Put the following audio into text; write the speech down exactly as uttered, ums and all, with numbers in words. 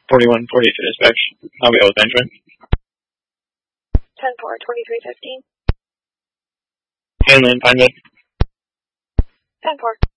forty-one forty-two dispatch. I'll be with Benjamin. ten four, twenty-three fifteen. Hanlon, Pinewood. ten four.